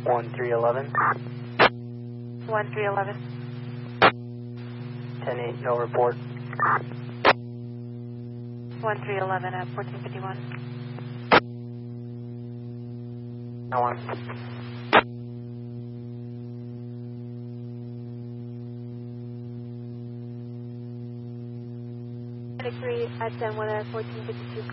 1311. 1311. 10-8, no report. 1311 at 1451. No one. Victory at 10-1 at 1452.